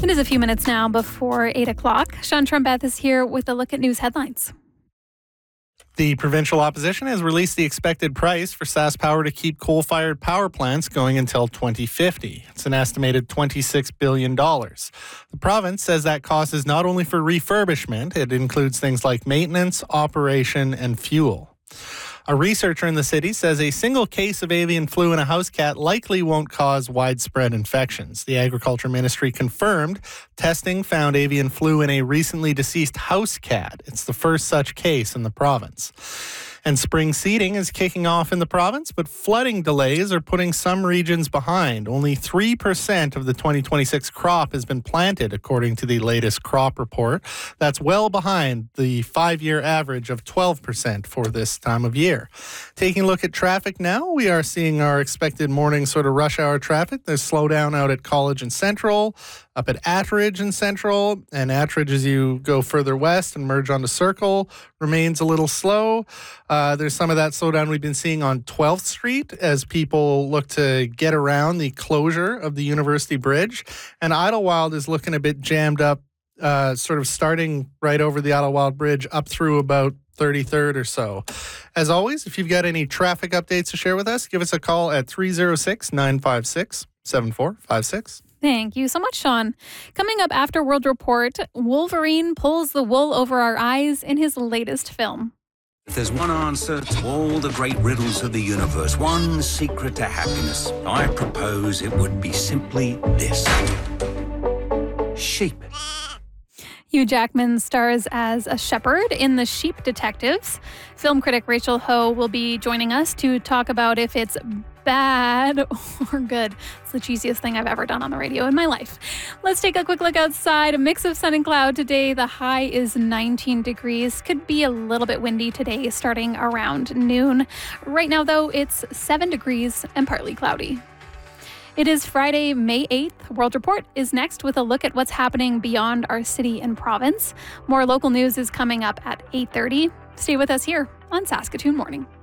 It is a few minutes now before 8 o'clock. Sean Trumbeth is here with a look at news headlines. The provincial opposition has released the expected price for SaskPower to keep coal-fired power plants going until 2050. It's an estimated $26 billion. The province says that cost is not only for refurbishment, it includes things like maintenance, operation, and fuel. A researcher in the city says a single case of avian flu in a house cat likely won't cause widespread infections. The Agriculture Ministry confirmed testing found avian flu in a recently deceased house cat. It's the first such case in the province. And spring seeding is kicking off in the province, but flooding delays are putting some regions behind. Only 3% of the 2026 crop has been planted, according to the latest crop report. That's well behind the 5-year average of 12% for this time of year. Taking a look at traffic now, we are seeing our expected morning sort of rush hour traffic. There's slowdown out at College and Central, up at Attridge and Central, and Attridge as you go further west and merge onto Circle remains a little slow. There's some of that slowdown we've been seeing on 12th Street as people look to get around the closure of the University Bridge. And Idlewild is looking a bit jammed up, sort of starting right over the Idlewild Bridge up through about 33rd or so. As always, if you've got any traffic updates to share with us, give us a call at 306-956-7456. Thank you so much, Sean. Coming up after World Report, Wolverine pulls the wool over our eyes in his latest film. If there's one answer to all the great riddles of the universe, one secret to happiness, I propose it would be simply this. Sheep. Hugh Jackman stars as a shepherd in The Sheep Detectives. Film critic Rachel Ho will be joining us to talk about if it's bad or good. It's the cheesiest thing I've ever done on the radio in my life. Let's take a quick look outside. A mix of sun and cloud today. The high is 19 degrees. Could be a little bit windy today starting around noon. Right now, though, it's 7 degrees and partly cloudy. It is Friday, May 8th. World Report is next with a look at what's happening beyond our city and province. More local news is coming up at 8:30. Stay with us here on Saskatoon Morning.